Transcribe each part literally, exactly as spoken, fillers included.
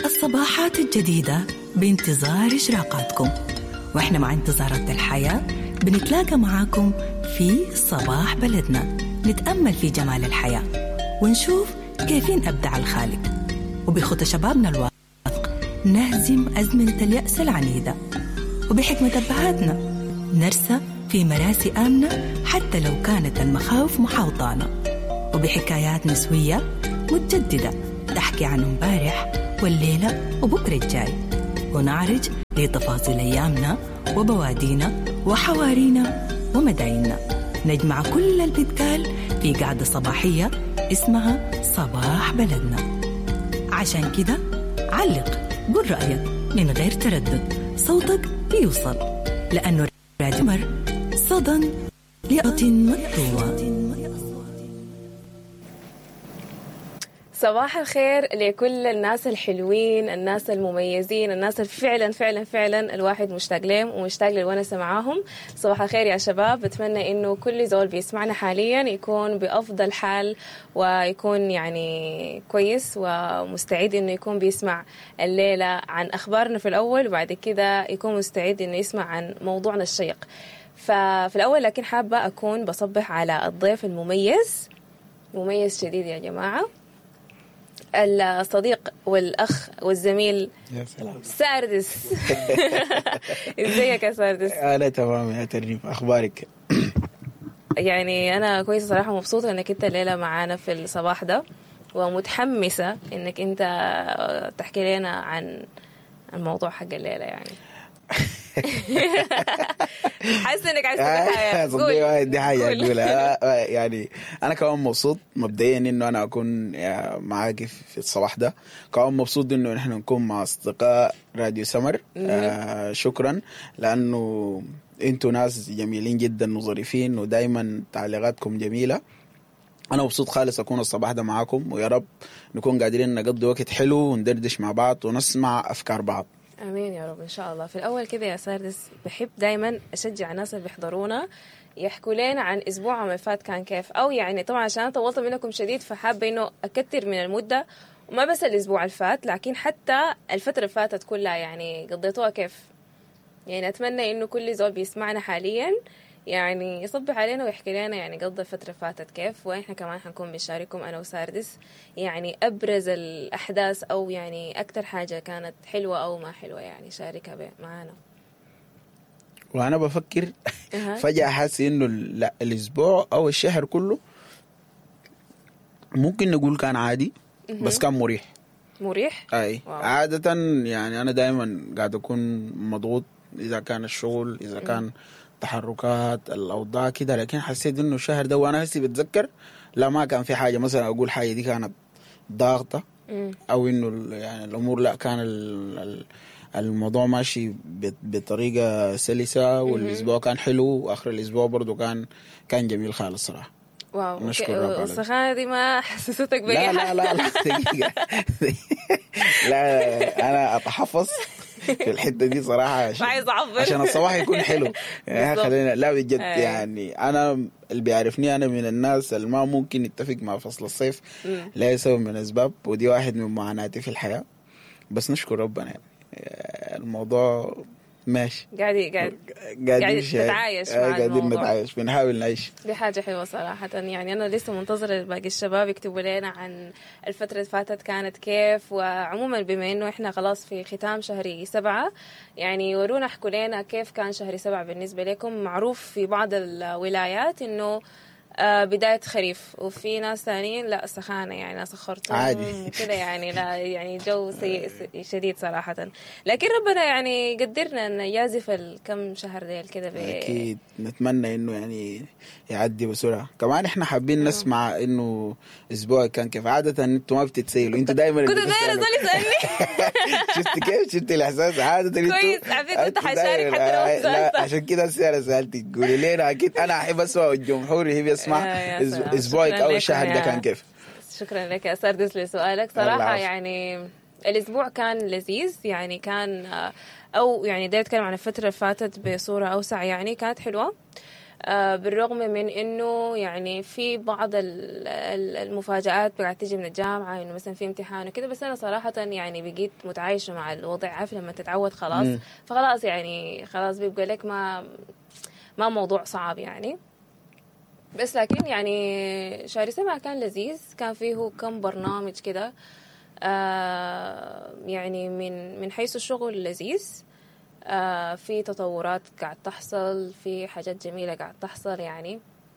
الصباحات الجديدة بانتظار إشراقاتكم، وإحنا مع انتظارات الحياة بنتلاقى معاكم في صباح بلدنا، نتأمل في جمال الحياة ونشوف كيفين أبدع الخالق، وبخطى شبابنا الواثق نهزم أزمنة اليأس العنيدة، وبحكمة أبهاتنا نرسى في مراسي آمنة حتى لو كانت المخاوف محاوطانا، وبحكايات نسوية متجددة تحكي عن امبارح والليلة وبكرة الجاي، ونعرج لتفاصيل أيامنا وبوادينا وحوارينا ومدايننا، نجمع كل اللي بيتقال في قعدة صباحية اسمها صباح بلدنا. عشان كده علق، قل رأيك من غير تردد، صوتك بيوصل، لأنه راديو مر صدى لأط مطلوبة. صباح الخير لكل الناس الحلوين، الناس المميزين، الناس اللي فعلا فعلا فعلا الواحد مشتاق لهم ومشتاق للونسة معاهم. صباح الخير يا شباب، بتمنى انه كل زول بيسمعنا حاليا يكون بأفضل حال ويكون يعني كويس ومستعد انه يكون بيسمع الليلة عن اخبارنا في الاول، وبعد كده يكون مستعد انه يسمع عن موضوعنا الشيق. ففي الاول لكن حابة اكون بصبح على الضيف المميز، مميز شديد يا جماعة، الصديق والأخ والزميل يا سلام ساردس. ازيك يا ساردس؟ أنا تمام يا ترنيم، أخبارك؟ يعني أنا كويسة صراحة، مبسوطة إنك أنت الليلة معانا في الصباح ده، ومتحمسة إنك أنت تحكي لنا عن الموضوع حق الليلة. يعني حاسس انك عايز تحكي صدقني دي حاجه اقولها. يعني انا كمان مبسوط مبدئيا انه انا اكون معاك في الصباح ده، كمان مبسوط انه نحن نكون مع اصدقاء راديو سمر. آه شكرا، لانه انتوا ناس جميلين جدا وظريفين ودايما تعليقاتكم جميله. انا مبسوط خالص اكون الصباح ده معاكم، ويا رب نكون قادرين نقضي وقت حلو وندردش مع بعض ونسمع افكار بعض. امين يا رب ان شاء الله. في الاول كده يا ساردس، بحب دايما اشجع الناس اللي بيحضرونا يحكوا لنا عن اسبوعهم اللي فات كان كيف، او يعني طبعا عشان طولت منكم شديد فحابه انه اكتر من المده، وما بس الاسبوع اللي فات لكن حتى الفتره اللي فاتت كلها يعني قضيتوها كيف. يعني اتمنى انه كل زول بيسمعنا حاليا يعني يصبح علينا ويحكي لنا يعني قضى الفترة فاتت كيف، وإحنا كمان حنكون بنشارككم أنا وساردس يعني أبرز الأحداث أو يعني أكتر حاجة كانت حلوة أو ما حلوة، يعني شاركها معانا. وأنا بفكر فجأة حاسس إنه لا الأسبوع أو الشهر كله ممكن نقول كان عادي بس كان مريح. مريح؟ أي واو. عادة يعني أنا دائما قاعد أكون مضغوط، إذا كان الشغل إذا كان تحركات الأوضاع كده، لكن حسيت إنه الشهر ده وأنا هسي بتذكر لا ما كان في حاجة مثلا أقول حاجة دي كانت ضاغطة أو إنه يعني الأمور لا، كان الموضوع ماشي بطريقة سلسة، والأسبوع كان حلو، وآخر الأسبوع برضو كان كان جميل خالص صراحة. واو، السخانة دي ما حسستك بأي لا لا لا لا دقيقة لا أنا أتحفظ في الحتة دي صراحة عشان, عشان الصباح يكون حلو يعني. خلينا لا بجد يعني أنا اللي بيعرفني أنا من الناس اللي ما ممكن يتفق مع فصل الصيف لا يسوي من أسباب، ودي واحد من معاناتي في الحياة، بس نشكر ربنا يعني الموضوع ماشي. قاعد قاعد قاعد تتعايش مع الموضوع، قاعدين نتعايش، بنحاول نعيش. دي حاجة حلوة صراحة. يعني أنا لسه منتظرة باقي الشباب يكتبوا لنا عن الفترة اللي فاتت كانت كيف، وعموما بما إنه إحنا خلاص في ختام شهر سبعة يعني ورونا احكوا لنا كيف كان شهر سبعة بالنسبة لكم. معروف في بعض الولايات إنه آه بداية خريف، وفي ناس ثانيين لا سخانة يعني ناس خرطوم كده يعني لا يعني جو سيء شديد صراحة، لكن ربنا يعني قدرنا أن يازف الكم شهر ديل كده. أكيد نتمنى إنه يعني يعدي بسرعة. كمان إحنا حابين نسمع إنه أسبوع كان كيف. عادة أنتوا ما بتتسيلوا، أنتوا دايما كنت دايما زول يسألني شفت كيف شفت الإحساس. عادة كويس عارفين كنت حشارك حتى لو سألت، عشان كده السيارة سألتي تقولي لنا. أكيد أنا أحب أسمع والجمهور يحب يسمع أسبوعك أو الشهر ده كان كيف. شكرا لك يا ساردس لسؤالك صراحة. يعني الأسبوع كان لذيذ يعني، كان أو يعني دا أتكلم عن الفترة اللي فاتت بصورة أوسع يعني كانت حلوة. آه بالرغم من انه يعني في بعض المفاجآت قاعد تجي من الجامعة، انه مثلا في امتحان وكده، بس انا صراحة يعني بقيت متعايشة مع الوضع، عارف لما تتعود خلاص م. فخلاص يعني خلاص بيبقى لك ما ما موضوع صعب يعني. بس لكن يعني شهر سبعة كان لذيذ، كان فيه كم برنامج كده آه يعني من من حيث الشغل لذيذ، آه في تطورات قاعد تحصل، في حاجات جميلة قاعد تحصل يعني.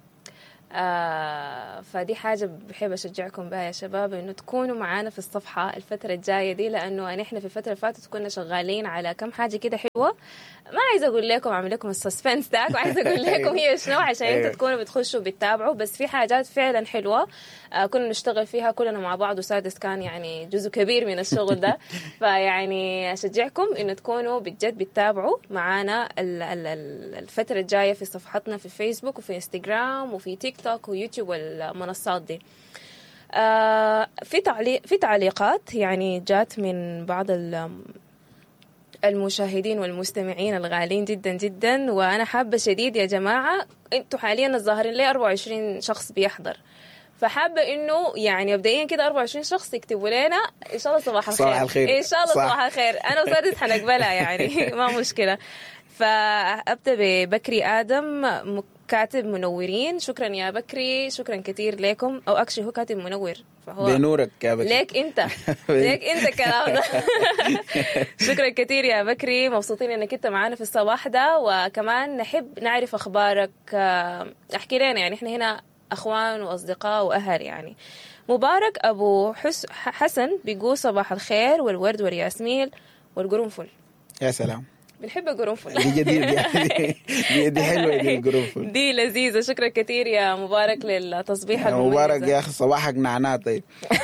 آه فدي حاجة بحب أشجعكم بها يا شباب، إنه تكونوا معانا في الصفحة الفترة الجاية دي، لأنه نحن في الفترة اللي فاتت كنا شغالين على كم حاجة كده حلوة. ما عايزة أقول لكم أعمل لكم السسبنس داك، وعايزة أقول لكم هي شنو عشان أنتوا تكونوا بتخشوا بتتابعوا، بس في حاجات فعلا حلوة آه كنا نشتغل فيها كلنا مع بعض، وسادس كان يعني جزء كبير من الشغل ده. فيعني أشجعكم إنه تكونوا بجد بتتابعوا معانا الفترة الجاية في صفحتنا في فيسبوك وفي انستغرام وفي تيك توك ويوتيوب والمنصات دي. آه في تعليق في تعليقات يعني جات من بعض المشاهدين والمستمعين الغالين جدا جدا، وانا حابه شديد يا جماعه، انتوا حاليا الظاهرين لي أربعة وعشرين شخص بيحضر، فحابه انه يعني مبدئيا كده أربعة وعشرين شخص يكتبوا لنا ان شاء الله صباح الخير, صباح الخير. ان شاء الله صباح الخير. انا وسادس حنقبلها يعني ما مشكله. فابدا ببكري ادم كاتب منورين، شكرا يا بكري، شكرا كثير لكم. او اكشلي هو كاتب منور، فهو بنورك يا بكري، ليك انت ليك انت الكلام ده. شكرا كثير يا بكري، مبسوطين انك انت معانا في الصباح ده، وكمان نحب نعرف اخبارك، احكي لنا يعني، احنا هنا اخوان واصدقاء واهل يعني. مبارك ابو حس حسن بيقول صباح الخير والورد والياسمين والقرنفل. يا سلام، بنحب القرنفل. دي جديد يعني، دي, دي حلوه دي القرنفل، دي لذيذه. شكرا كثير يا مبارك للتصبيح المميز. مبارك يا اخي صباحك نعناع. طيب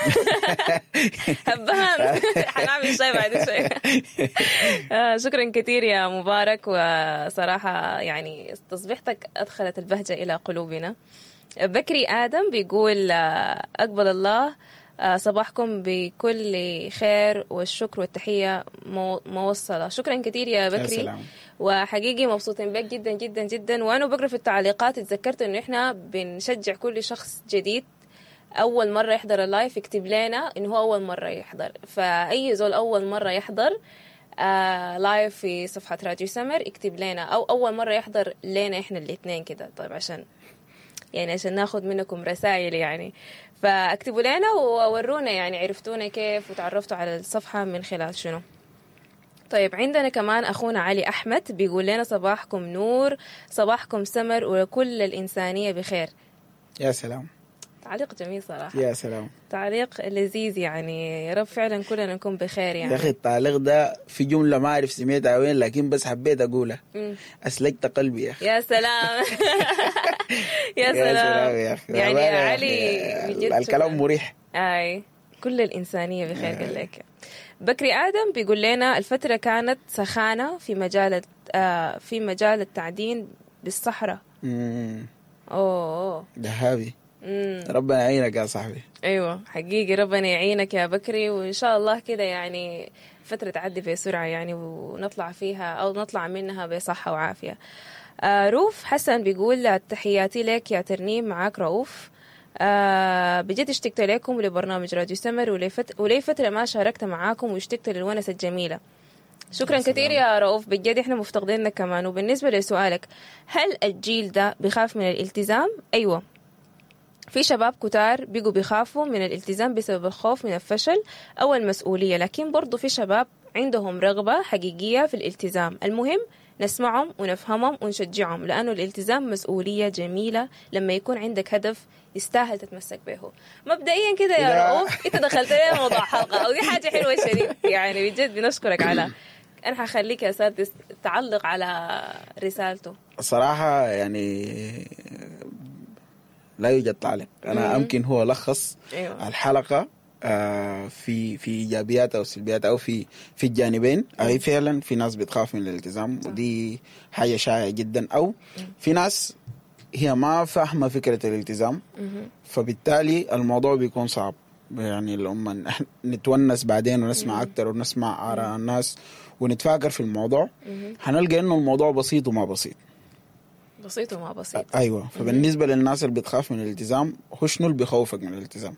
هبهان حنعمل شاي بعد شوي. شكرا كثير يا مبارك، وصراحه يعني تصبيحتك ادخلت البهجه الى قلوبنا. بكري ادم بيقول اقبل الله صباحكم بكل خير والشكر والتحية موصلة. شكرا كثير يا بكري، يا وحقيقي مبسوطين بك جدا جدا جدا. وأنا بقرأ في التعليقات اتذكرت إنه إحنا بنشجع كل شخص جديد أول مرة يحضر اللايف يكتب لنا إنه هو أول مرة يحضر، فأي زول أول مرة يحضر آه لايف في صفحة راديو سمر يكتب لنا، أو أول مرة يحضر لنا إحنا الاثنين كده. طيب عشان يعني عشان ناخد منكم رسائل يعني، فاكتبوا لنا وورونا يعني عرفتونا كيف وتعرفتوا على الصفحة من خلال شنو. طيب عندنا كمان أخونا علي أحمد بيقول لنا صباحكم نور، صباحكم سمر، وكل الإنسانية بخير. يا سلام، تعليق جميل صراحة. يا سلام، تعليق لذيذ يعني، يا رب فعلا كلنا نكون بخير يعني. يا أخي التعليق ده في جملة ما أعرف سميتها وين، لكن بس حبيت أقولها. م. أسلكت قلبي يا أخي. يا سلام. يا سلام يا أخي. يعني علي الكلام مريح. أي كل الإنسانية بخير قال لك. بكري آدم بيقول لنا الفترة كانت سخانة في مجال آه في مجال التعدين بالصحراء. امم أوه دهابي. ربنا يعينك يا صاحبي. أيوة حقيقي ربنا يعينك يا بكري، وإن شاء الله كده يعني فترة تعدي بسرعة يعني، ونطلع فيها أو نطلع منها بصحة وعافية. آه روف حسن بيقول تحياتي لك يا ترنيم، معاك رؤوف. آه بجد اشتقت لكم ولبرنامج راديو سمر، ولي فترة ما شاركت معاكم واشتقت للونسة الجميلة. شكرا كثير يا رؤوف، بجد احنا مفتقدينك كمان. وبالنسبة لسؤالك، هل الجيل ده بيخاف من الالتزام؟ أيوة، في شباب كتار بيجوا بيخافوا من الالتزام بسبب الخوف من الفشل أو المسؤولية، لكن برضو في شباب عندهم رغبة حقيقية في الالتزام. المهم نسمعهم ونفهمهم ونشجعهم، لأنه الالتزام مسؤولية جميلة لما يكون عندك هدف يستاهل تتمسك به. مبدئيا كده يا رؤوف انت دخلت لي موضوع حلقة، ودي حاجة حلوة شديد يعني، بجد بنشكرك على. أنا حخليك يا سادس تعلق على رسالته. صراحة يعني لا يوجد تعليق، أنا أمكن هو لخص أيوة. الحلقة آه في في إيجابيات أو سلبيات أو في في الجانبين. أي فعلا في ناس بتخاف من الالتزام، ودي حاجة شائعة جدا، أو في ناس هي ما فاهمة فكرة الالتزام، فبالتالي الموضوع بيكون صعب يعني. لما نتونس بعدين ونسمع أكتر ونسمع آراء الناس ونتفاكر في الموضوع، هنلقى إنه الموضوع بسيط وما بسيط. بسيط وما بسيط. ايوه. فبالنسبه للناس اللي بتخاف من الالتزام، هو شنو اللي بيخوفك من الالتزام؟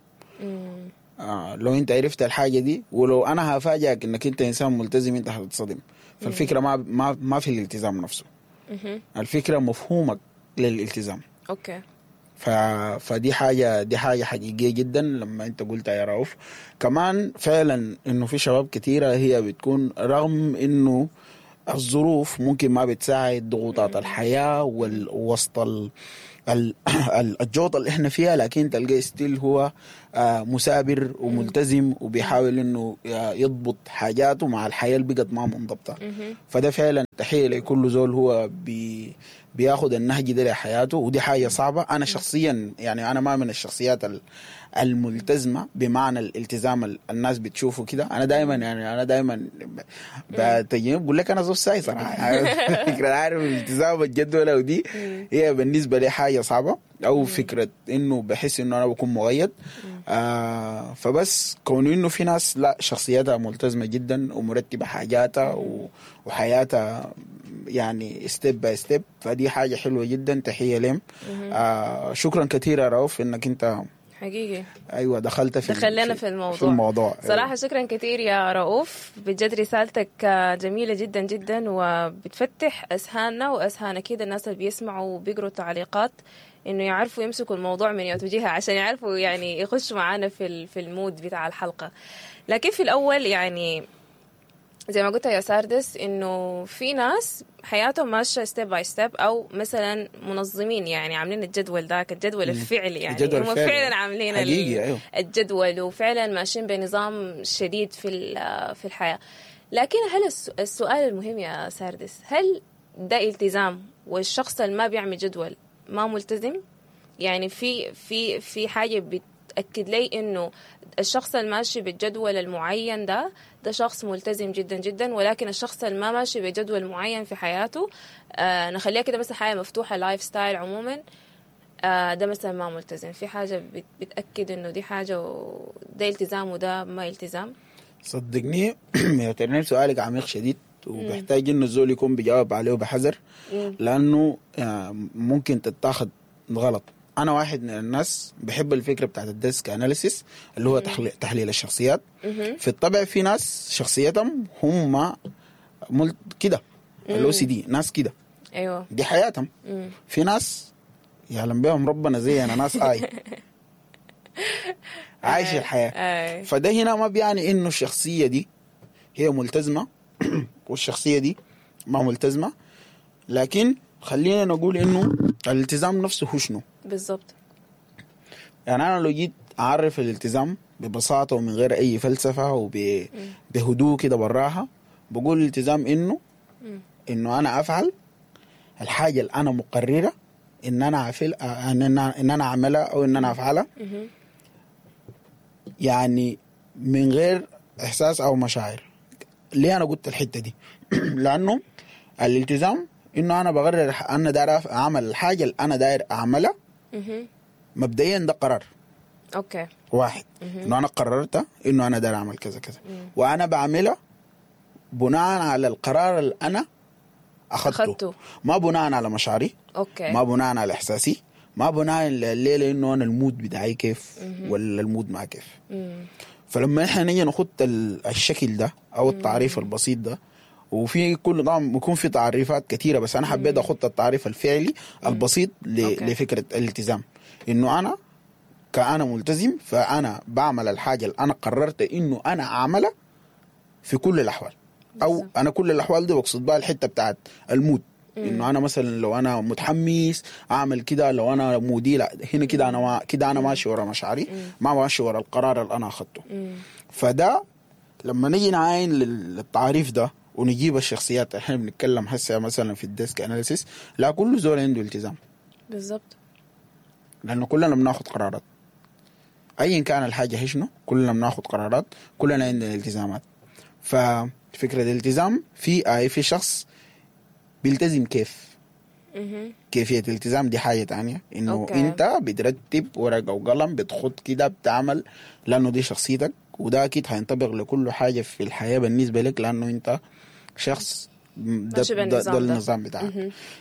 آه لو انت عرفت الحاجه دي، ولو انا هفاجئك انك انت انسان ملتزم، انت هتتصدم. فالفكره ما ما ما في الالتزام نفسه، الفكره مفهومك للالتزام. اوكي. ف... فدي حاجه دي حاجه حقيقيه جدا لما انت قلتها يا رؤوف. كمان فعلا انه في شباب كثيره هي بتكون رغم انه الظروف ممكن ما بتساعد، ضغوطات الحياه والوسط ال... ال... الجوطه اللي احنا فيها، لكن تلقى ستيل هو آه مثابر وملتزم وبيحاول انه يضبط حاجاته مع الحياه اللي بقت ما منضبطه. فده فعلا تحيه لكل زول هو بي بياخد النهج ده لحياته، ودي حاجه صعبه. انا شخصيا يعني انا ما من الشخصيات الملتزمه بمعنى الالتزام اللي الناس بتشوفه كده. انا دائما يعني انا دائما بتجي بقول لك انا زول ساي صراحه. فكره عارف الالتزام الجدول ودي هي بالنسبه لي حاجه صعبه، او فكره انه بحس انه انا بكون مقيد. آه فبس كون انه في ناس لا شخصيتها ملتزمه جدا ومرتبه حاجاتها وحياتها يعني ستيب باي ستيب، فدي حاجه حلوه جدا. تحيه لهم. آه شكرا كثير يا رؤوف انك انت حقيقي ايوه دخلت في دخلنا في الموضوع, في الموضوع. صراحه أيوة. شكرا كثير يا رؤوف، بجد رسالتك جميله جدا جدا وبتفتح اذهاننا واذهان اكيد الناس اللي بيسمعوا وبيقروا التعليقات انه يعرفوا يمسكوا الموضوع من يوتوجيها عشان يعرفوا يعني يخشوا معانا في في المود بتاع الحلقه. لكن في الاول يعني زي ما قلت يا ساردس انه في ناس حياتهم ماشيه ستيب باي ستيب، او مثلا منظمين يعني عاملين الجدول ذاك الجدول الفعلي، يعني الجدول هم فعلا عاملين أيوه. الجدول وفعلا ماشيين بنظام شديد في في الحياه. لكن هل السؤال المهم يا ساردس، هل ده التزام والشخص اللي ما بيعمل جدول ما ملتزم؟ يعني في في في حاجه بتاكد لي انه الشخص الماشي بالجدول المعين ده ده شخص ملتزم جدا جدا، ولكن الشخص اللي ما ماشي بجدول معين في حياته آه نخليها كده مثلا حياة مفتوحة لايف ستايل عموما آه ده مثلا ما ملتزم. في حاجة بتأكد انه دي حاجة وده التزام وده ما التزام؟ صدقني يا ترنيم سؤالك عميق شديد وبيحتاج انه الزول يكون بيجاوب عليه بحذر، لانه ممكن تتاخد غلط. انا واحد من الناس بحب الفكره بتاعت الديسك اناليسيس اللي هو تحليل, تحليل الشخصيات. في الطبع في ناس شخصيتهم هم مل... كده الاو سي دي، ناس كده ايوه دي حياتهم. مم. في ناس يعلم بهم ربنا زي انا ناس اي عايش الحياه. فده هنا ما بيعني انه الشخصيه دي هي ملتزمه والشخصيه دي ما ملتزمه، لكن خلينا نقول انه الالتزام نفسه هو شنو بالضبط. يعني انا لو جيت اعرف الالتزام ببساطه ومن غير اي فلسفه وبهدوء كده براها، بقول الالتزام انه انه انا افعل الحاجه اللي انا مقرره ان انا افعل ان انا ان انا اعملها او ان انا افعلها، يعني من غير احساس او مشاعر. ليه انا قلت الحته دي؟ لانه الالتزام انه انا بقرر انا داير اعمل الحاجه اللي انا داير اعملها. مبدئيا ده قرار اوكي واحد، انه انا قررت انه انا داير اعمل كذا كذا، وانا بعملها بناء على القرار اللي انا اخذته, أخذته. ما بناء على مشاعري، اوكي ما بناء على احساسي، ما بناء الليله انه انا المود بتاعي كيف ولا المود ما كيف. مم. فلما احنا نيجي ناخد الشكل ده او التعريف مم. البسيط ده، وفي كل طبعا بيكون في تعريفات كثيره، بس انا حبيت اخد التعريف الفعلي البسيط لفكره الالتزام، انه انا كأنا ملتزم فانا بعمل الحاجه اللي انا قررت انه انا اعملها في كل الاحوال، او انا كل الاحوال دي بقصد بها الحته بتاعت المود. انه انا مثلا لو انا متحمس اعمل كده، لو انا مودي لا هنا كده انا كده انا ماشي ورا مشاعري، ما ماشي ورا القرار اللي انا اخذته. فده لما نيجي نعاين للتعريف ده ونجيب الشخصيات، احنا بنتكلم هسه مثلا في الديسك اناليسيس، لا كل زول عنده التزام بالضبط، لانه كلنا بناخذ قرارات ايا كان الحاجه هي شنو، كلنا بناخذ قرارات، كلنا عندنا التزامات. ففكره الالتزام في اي في شخص بيلتزم كيف كيفيه الالتزام دي حاجه تانية، انه أوكي. انت بترتب ورقه وقلم بتخط كده بتعمل، لانه دي شخصيتك، وده اكيد هينطبق لكل حاجه في الحياه بالنسبه لك، لانه انت شخص ده, ده, ده النظام بتاعك.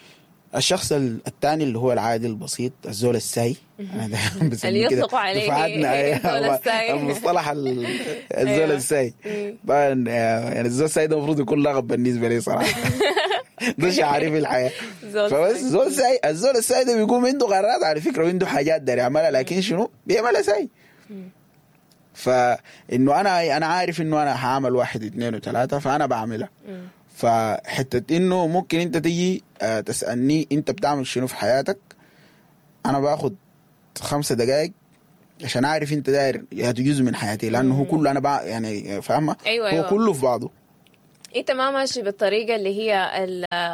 الشخص الثاني اللي هو العادي البسيط الزول الساي اللي يطلقوا عليه المصطلح الزول الساي. يعني الزول الساي ده المفروض يكون لغب بالنسبه لي صراحه. ده شعاري في الحياه. فبس الزول الساي الزول الساي ده بيقوم عنده قرارات على فكره وعنده حاجات داري يعملها لكن شنو بيعملها ساي. فانه انا انا عارف انه انا هعمل واحد اثنين وثلاثه فانا بعملها. فحتة انه ممكن انت تيجي تسألني انت بتعمل شنو في حياتك، انا باخد خمسة دقائق عشان اعرف انت داير يا جزء من حياتي لانه هو كله انا بقى يعني فاهمة. أيوة هو أيوة. كله في بعضه. انت ما ماشي بالطريقة اللي هي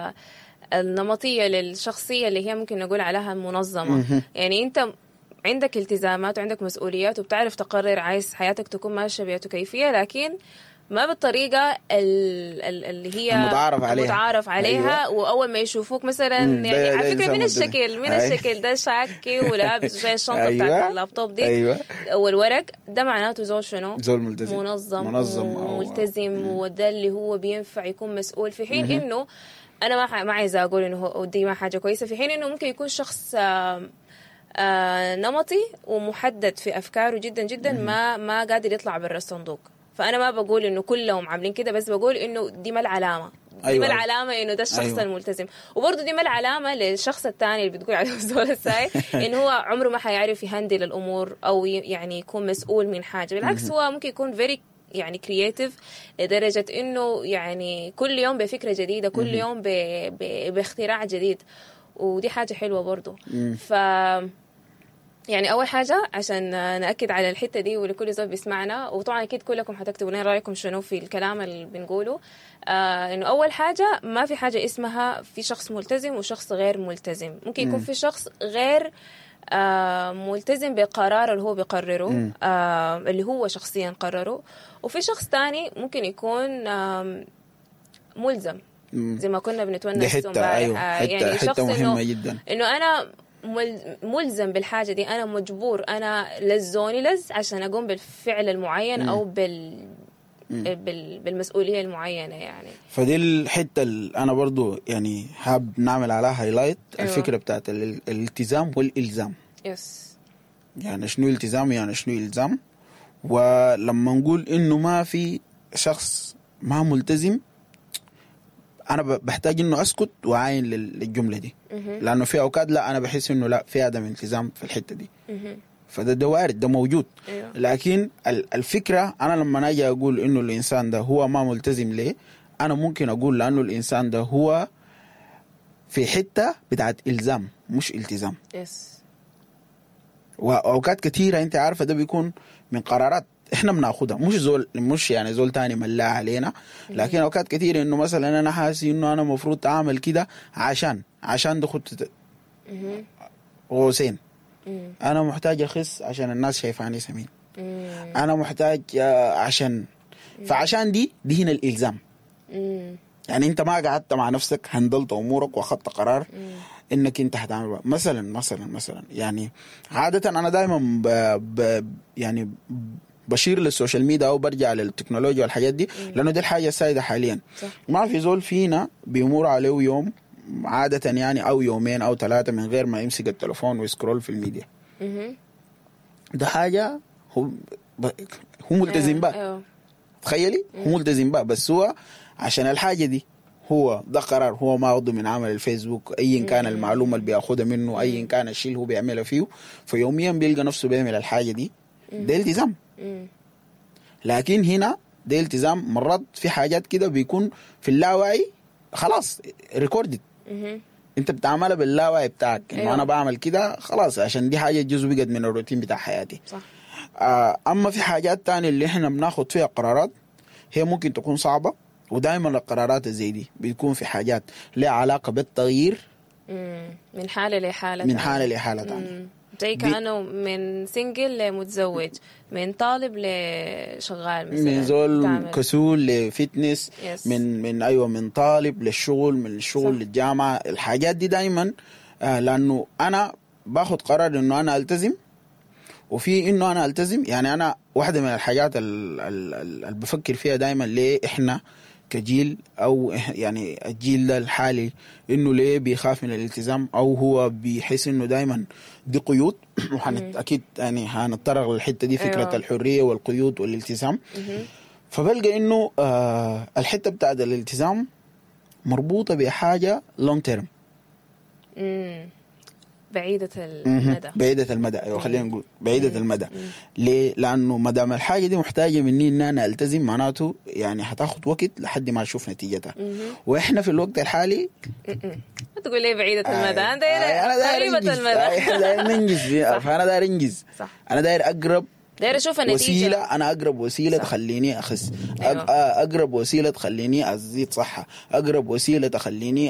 النمطية للشخصية اللي هي ممكن نقول عليها منظمة. يعني انت عندك التزامات وعندك مسؤوليات وبتعرف تقرر عايز حياتك تكون ماشية بكيفية، لكن ما بالطريقة اللي هي المتعارف عليها, المتعارف عليها. أيوة. وأول ما يشوفوك مثلا يعني على فكرة من الشكل من أيوة. الشكل ده شاكي ولابس زي الشنطة أيوة. بتاعت اللابتوب دي أيوة. والورق ده معناته زول شنو؟ زول ملتزم منظم, منظم وملتزم، وده اللي هو بينفع يكون مسؤول. في حين م- إنه أنا ما ما عايزة أقول إنه دي ما حاجة كويسة، في حين إنه ممكن يكون شخص آآ آآ نمطي ومحدد في أفكاره جدا جدا م- ما ما قادر يطلع برا الصندوق. فأنا ما بقول إنه كلهم عاملين كده، بس بقول إنه دي ما العلامة. دي أيوة. ما العلامة إنه ده الشخص أيوة. الملتزم. وبرضه دي ما العلامة للشخص الثاني اللي بتقول عليه الزول الساي إنه هو عمره ما حيعرف يهندل الأمور أو يعني يكون مسؤول من حاجة. بالعكس هو ممكن يكون very يعني كرياتيف لدرجة إنه يعني كل يوم بفكرة جديدة، كل يوم ب... ب... باختراع جديد، ودي حاجة حلوة برضه. ف يعني أول حاجة عشان نأكد على الحتة دي ولكل زول بيسمعنا، وطبعا أكيد كلكم هتكتبوا لنا رأيكم شنو في الكلام اللي بنقوله. آه إنه أول حاجة ما في حاجة اسمها في شخص ملتزم وشخص غير ملتزم. ممكن يكون في شخص غير آه ملتزم بقرار اللي هو بيقرره، آه اللي هو شخصيا قرره، وفي شخص تاني ممكن يكون آه ملزم زي ما كنا بنتونس امبارح. أيوة. آه يعني حتة شخص مهمة إنه جدا. إنه أنا ملزم بالحاجة دي، أنا مجبور، أنا لزوني لز عشان أقوم بالفعل المعين أو بال... بال... بالمسؤولية المعينة يعني. فدي الحتة اللي أنا برضو يعني حاب نعمل عليها هايلايت. أيوة. الفكرة بتاعت الالتزام والإلزام. يس. يعني شنو التزام يعني شنو إلزام. ولما نقول إنه ما في شخص ما ملتزم، أنا بحتاج إنه أسكت وعاين للجملة دي. لأنه في أوقات لا أنا بحس إنه لا في عدم التزام في الحتة دي. فده ده وارد، ده موجود. أيوه. لكن الفكرة أنا لما أجي أقول إنه الإنسان ده هو ما ملتزم ليه، أنا ممكن أقول لأنه الإنسان ده هو في حتة بتاعت إلزام مش التزام. يس. وأوقات كثيرة أنت عارفة ده بيكون من قرارات احنا بناخدها، مش زول مش يعني زول تاني ملا علينا، لكن اوقات كتير انه مثلا انا حاسس انه انا مفروض اعمل كده عشان عشان ده خدت غوسين، انا محتاج اخس عشان الناس شايفاني سمين، انا محتاج عشان فعشان دي دي هنا الالزام. يعني انت ما قعدت مع نفسك هندلت امورك واخذت قرار انك انت هتعمل مثلا مثلا مثلا يعني عاده انا دائما ب... ب... يعني بشير للسوشيال ميديا او برجع للتكنولوجيا والحاجات دي لانه دي الحاجه السائده حاليا. صح. ما في زول فينا بيمر عليه يوم عاده يعني او يومين او ثلاثه من غير ما يمسك التلفون ويسكرول في الميديا. ده حاجه هو ب... هو ملتزم بقى. تخيلي هو ملتزم بقى، بس هو عشان الحاجه دي هو ده قرار هو ما واخده من عمل الفيسبوك ايا كان المعلومه اللي بياخدها منه ايا كان الشيء اللي هو بيعملها فيه، فيوميا بيلقى نفسه بيعمل الحاجه دي. ده التزام. لكن هنا ده التزام مرات في حاجات كده بيكون في اللاوعي خلاص ريكوردد، انت بتعملها باللاوعي بتاعك انه أيوة. انا بعمل كده خلاص عشان دي حاجه جزء بقت من الروتين بتاع حياتي. صح. آه اما في حاجات تانية اللي احنا بناخد فيها قرارات هي ممكن تكون صعبه، ودائما القرارات زي دي بتكون في حاجات لها علاقه بالتغيير من حاله لحاله من حاله لحاله ثانيه، زي كانه من سنجل لمتزوج، من طالب لشغال مثلا، من زول كسول لفتنس، من من ايوه من طالب للشغل، من الشغل صح. للجامعه. الحاجات دي دائما آه لانه انا باخد قرار انه انا التزم، وفي انه انا التزم يعني انا واحده من الحاجات اللي بفكر فيها دائما ليه احنا كجيل أو يعني الجيل ده الحالي إنه ليه بيخاف من الالتزام أو هو بيحس إنه دايما دي قيود. وحنت أكيد يعني هنتطرق للحتة دي، فكرة أيوة. الحرية والقيود والالتزام. فبلقى إنه آه الحتة بتاعت الالتزام مربوطة بحاجة لونج تيرم، بعيدة المدى. بعيدة المدى، أيوة خلينا نقول بعيدة المدى. ليه؟ لأنه ما دام الحاجة دي محتاجة مني إن أنا ألتزم، معناته يعني هتاخد وقت لحد ما أشوف نتيجتها. وإحنا في الوقت الحالي ما تقول لي بعيدة المدى، أنا داير قريبة المدى. أنا داير ننجز، فأنا داير أنجز، أنا داير أقرب داير أشوف النتيجة. وسيلة، أنا أقرب وسيلة تخليني أخس، أيوة. أقرب وسيلة تخليني أزيد صحة، أقرب وسيلة تخليني